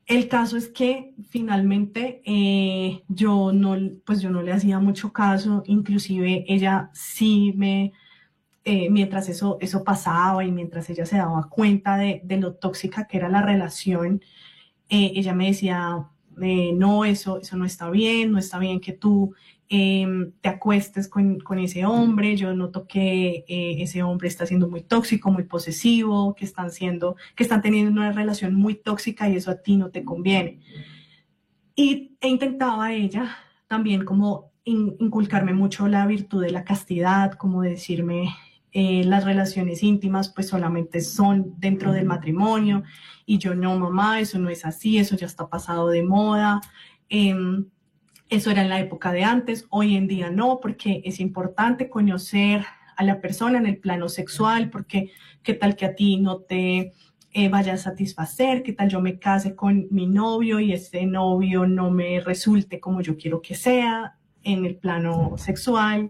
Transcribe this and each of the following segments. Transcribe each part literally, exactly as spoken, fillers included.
El caso es que finalmente eh, yo no, pues yo no le hacía mucho caso, inclusive ella sí me, eh, mientras eso, eso pasaba y mientras ella se daba cuenta de, de lo tóxica que era la relación, eh, ella me decía, eh, no, eso, eso no está bien, no está bien que tú eh, te acuestes con, con, ese hombre, yo noto que eh, ese hombre está siendo muy tóxico, muy posesivo, que están, siendo, que están teniendo una relación muy tóxica y eso a ti no te conviene. Y e intentaba ella también como in, inculcarme mucho la virtud de la castidad, como decirme eh, las relaciones íntimas pues solamente son dentro del matrimonio y yo no, mamá, eso no es así, eso ya está pasado de moda. Eh, eso era en la época de antes, hoy en día no, porque es importante conocer a la persona en el plano sexual, porque qué tal que a ti no te eh, vaya a satisfacer, qué tal yo me case con mi novio y ese novio no me resulte como yo quiero que sea en el plano sexual.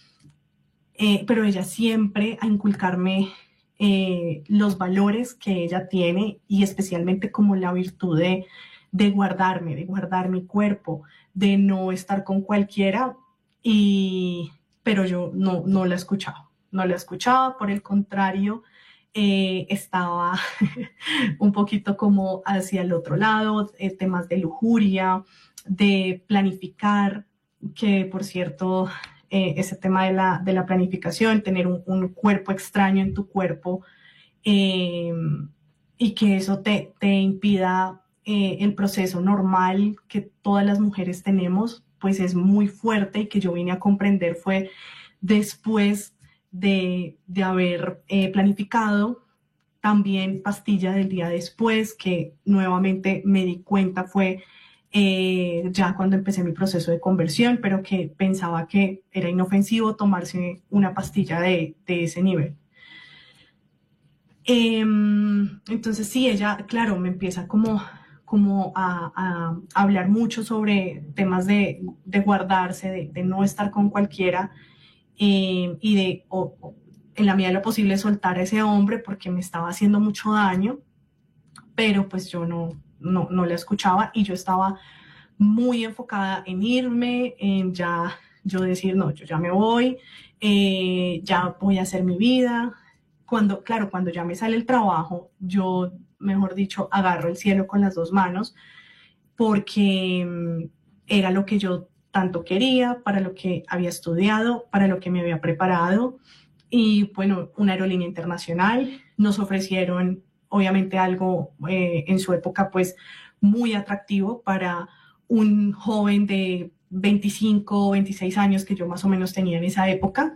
Eh, pero ella siempre a inculcarme eh, los valores que ella tiene y especialmente como la virtud de, de guardarme, de guardar mi cuerpo, de no estar con cualquiera, y, pero yo no, no la escuchaba, no la escuchaba, por el contrario, eh, estaba un poquito como hacia el otro lado, eh, temas de lujuria, de planificar, que por cierto, eh, ese tema de la, de la planificación, tener un, un cuerpo extraño en tu cuerpo eh, y que eso te, te impida eh, el proceso normal que todas las mujeres tenemos, pues es muy fuerte y que yo vine a comprender fue después de, de haber eh, planificado. También pastilla del día después, que nuevamente me di cuenta fue eh, ya cuando empecé mi proceso de conversión, pero que pensaba que era inofensivo tomarse una pastilla de, de ese nivel. Eh, entonces sí, ella, claro, me empieza como, como a, a, hablar mucho sobre temas de, de guardarse, de, de, no estar con cualquiera eh, y de, o, o, en la medida de lo posible, soltar a ese hombre porque me estaba haciendo mucho daño, pero pues yo no, no, no la escuchaba y yo estaba muy enfocada en irme, en ya yo decir, no, yo ya me voy, eh, ya voy a hacer mi vida. Cuando, claro, cuando ya me sale el trabajo, yo, mejor dicho, agarro el cielo con las dos manos porque um, era lo que yo tanto quería, para lo que había estudiado, para lo que me había preparado. Y bueno, una aerolínea internacional, nos ofrecieron obviamente algo eh, en su época pues muy atractivo para un joven de veinticinco, veintiséis años que yo más o menos tenía en esa época.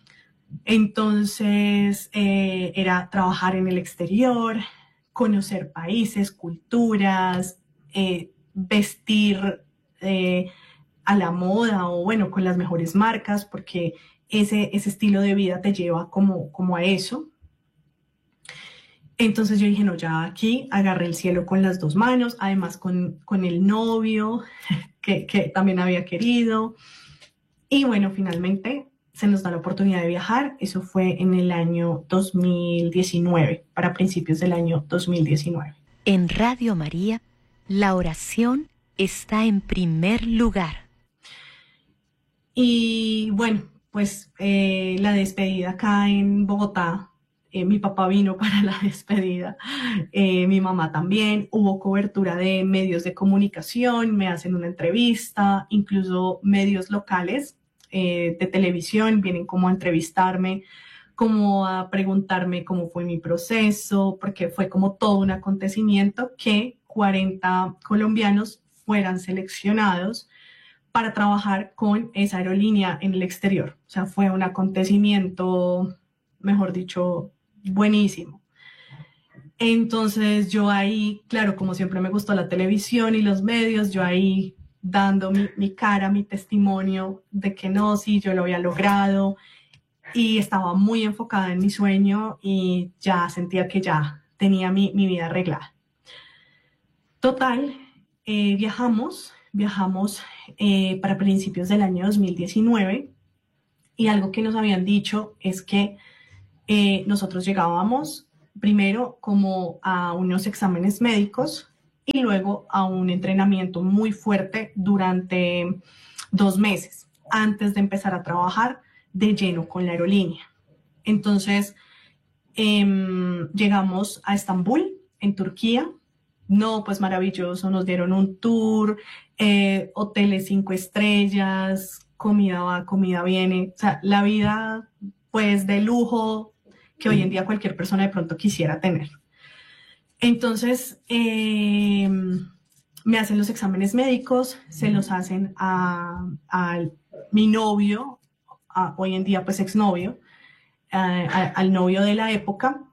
Entonces eh, era trabajar en el exterior, conocer países, culturas, eh, vestir eh, a la moda o bueno, con las mejores marcas, porque ese, ese estilo de vida te lleva como, como a eso. Entonces yo dije, no, ya aquí agarré el cielo con las dos manos, además con, con el novio que, que también había querido. Y bueno, finalmente se nos da la oportunidad de viajar. Eso fue en el año dos mil diecinueve, para principios del año dos mil diecinueve. En Radio María, la oración está en primer lugar. Y bueno, pues eh, la despedida acá en Bogotá, eh, mi papá vino para la despedida, eh, mi mamá también, hubo cobertura de medios de comunicación, me hacen una entrevista, incluso medios locales eh, de televisión vienen como a entrevistarme, como a preguntarme cómo fue mi proceso, porque fue como todo un acontecimiento que cuarenta colombianos fueran seleccionados para trabajar con esa aerolínea en el exterior. O sea, fue un acontecimiento, mejor dicho, buenísimo. Entonces yo ahí, claro, como siempre me gustó la televisión y los medios, yo ahí dando mi, mi cara, mi testimonio de que no, sí, yo lo había logrado y estaba muy enfocada en mi sueño y ya sentía que ya tenía mi, mi vida arreglada. Total, eh, viajamos, viajamos eh, para principios del año dos mil diecinueve y algo que nos habían dicho es que eh, nosotros llegábamos primero como a unos exámenes médicos y luego a un entrenamiento muy fuerte durante dos meses antes de empezar a trabajar de lleno con la aerolínea. Entonces, eh, llegamos a Estambul, en Turquía. No, pues maravilloso, nos dieron un tour, eh, hoteles cinco estrellas, comida va, comida viene, o sea, la vida pues de lujo que hoy en día cualquier persona de pronto quisiera tener. Entonces, eh, me hacen los exámenes médicos, se los hacen a, a mi novio, a, hoy en día pues exnovio, a, a, al novio de la época,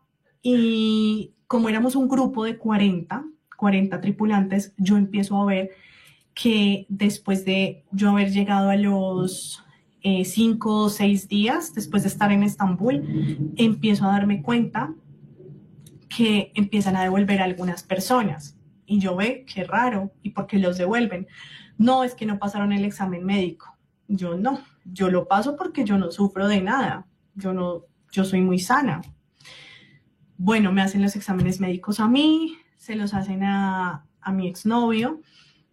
y como éramos un grupo de cuarenta, cuarenta tripulantes, yo empiezo a ver que después de yo haber llegado a los eh, cinco o seis días, después de estar en Estambul, empiezo a darme cuenta que empiezan a devolver a algunas personas. Y yo ve, qué raro, ¿y por qué los devuelven? No, es que no pasaron el examen médico. Yo no, yo lo paso porque yo no sufro de nada, yo, no, yo soy muy sana. Bueno, me hacen los exámenes médicos a mí, se los hacen a, a mi exnovio,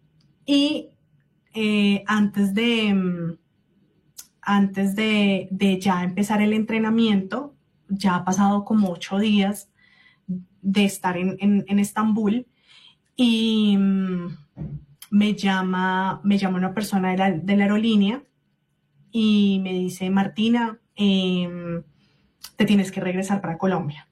y eh, antes de, antes de, de ya empezar el entrenamiento, ya ha pasado como ocho días de estar en, en, en Estambul, y um, me llama, me llama una persona de la, de la aerolínea y me dice, Martina, eh, te tienes que regresar para Colombia.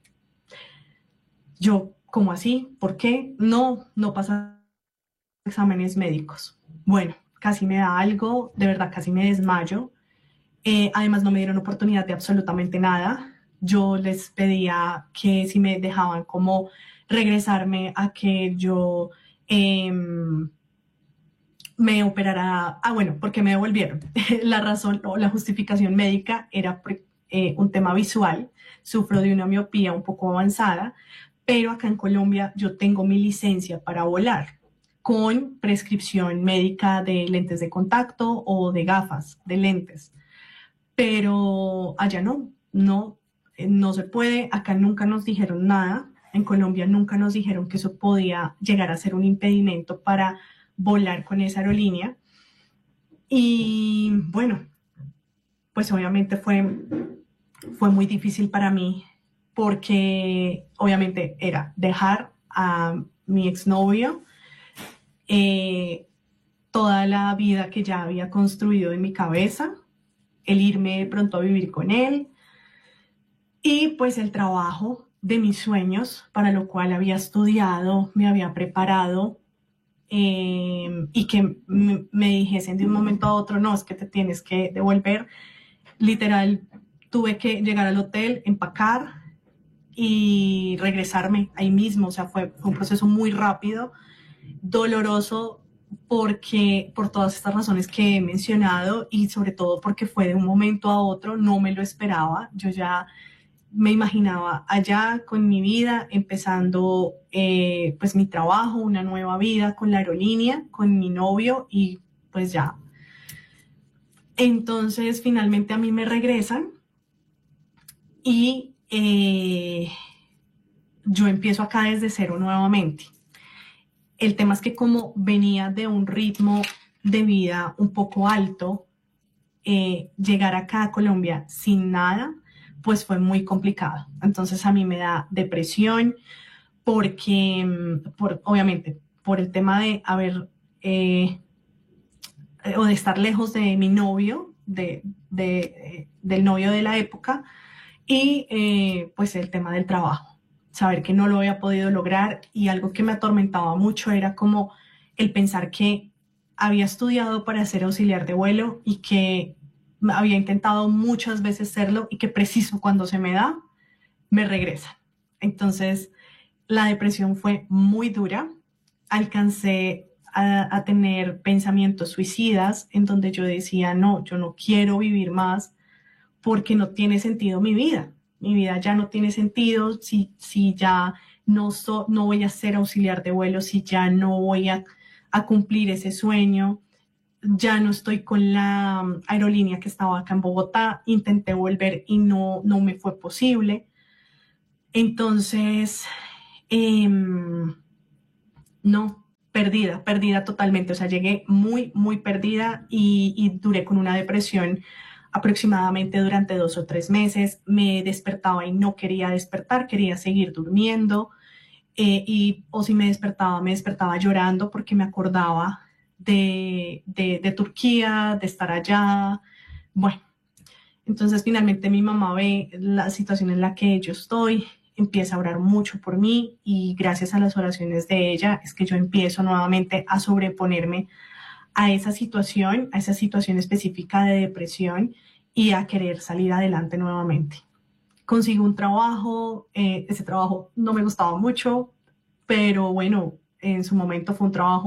Yo, ¿cómo así? ¿Por qué? No, no pasa exámenes médicos. Bueno, casi me da algo, de verdad casi me desmayo. Eh, además no me dieron oportunidad de absolutamente nada. Yo les pedía que si me dejaban como regresarme a que yo eh, me operara. Ah, bueno, porque me devolvieron. La razón o la justificación médica era eh, un tema visual. Sufro de una miopía un poco avanzada, pero acá en Colombia yo tengo mi licencia para volar con prescripción médica de lentes de contacto o de gafas de lentes. Pero allá no, no, no se puede. Acá nunca nos dijeron nada. En Colombia nunca nos dijeron que eso podía llegar a ser un impedimento para volar con esa aerolínea. Y bueno, pues obviamente fue, fue muy difícil para mí porque obviamente era dejar a mi exnovio, eh, toda la vida que ya había construido en mi cabeza, el irme de pronto a vivir con él, y pues el trabajo de mis sueños, para lo cual había estudiado, me había preparado, eh, y que me dijesen de un momento a otro, no, es que te tienes que devolver. Literal, tuve que llegar al hotel, empacar y regresarme ahí mismo. O sea, fue, fue un proceso muy rápido, doloroso, porque por todas estas razones que he mencionado, y sobre todo porque fue de un momento a otro, no me lo esperaba. Yo ya me imaginaba allá con mi vida, empezando eh, pues mi trabajo, una nueva vida con la aerolínea, con mi novio, y pues ya. Entonces finalmente a mí me regresan y eh, yo empiezo acá desde cero nuevamente. El tema es que como venía de un ritmo de vida un poco alto, eh, llegar acá a Colombia sin nada, pues fue muy complicado. Entonces a mí me da depresión porque, por, obviamente, por el tema de haber, eh, o de estar lejos de mi novio, de, de, eh, del novio de la época, y eh, pues el tema del trabajo, saber que no lo había podido lograr. Y algo que me atormentaba mucho era como el pensar que había estudiado para ser auxiliar de vuelo y que había intentado muchas veces serlo y que preciso cuando se me da, me regresa. Entonces, la depresión fue muy dura. Alcancé a, a tener pensamientos suicidas en donde yo decía, no, yo no quiero vivir más porque no tiene sentido mi vida. Mi vida ya no tiene sentido si, si ya no, so, no voy a ser auxiliar de vuelo, si ya no voy a, a cumplir ese sueño. Ya no estoy con la aerolínea que estaba acá en Bogotá, intenté volver y no, no me fue posible. Entonces, eh, No, perdida, perdida totalmente. O sea, llegué muy, muy perdida y, y duré con una depresión aproximadamente durante dos o tres meses. Me despertaba y no quería despertar, quería seguir durmiendo. Eh, y, o si me despertaba, me despertaba llorando porque me acordaba de, de, de Turquía, de estar allá. Bueno, entonces finalmente mi mamá ve la situación en la que yo estoy, empieza a orar mucho por mí y gracias a las oraciones de ella es que yo empiezo nuevamente a sobreponerme a esa situación, a esa situación específica de depresión y a querer salir adelante nuevamente. Consigo un trabajo, eh, ese trabajo no me gustaba mucho, pero bueno, en su momento fue un trabajo